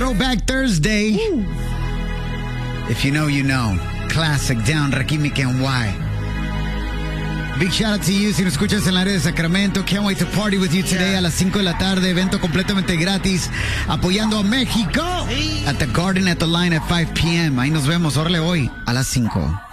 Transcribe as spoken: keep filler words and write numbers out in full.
Throwback Thursday. Ooh. If you know, you know. Classic down, Rakim and Y. Big shout out to you si nos escuchas en la área de Sacramento. Can't wait to party with you today yeah. a las cinco de la tarde. Evento completamente gratis. Apoyando a México. At the Garden at the Line at five p.m. Ahí nos vemos. Órale hoy a las cinco.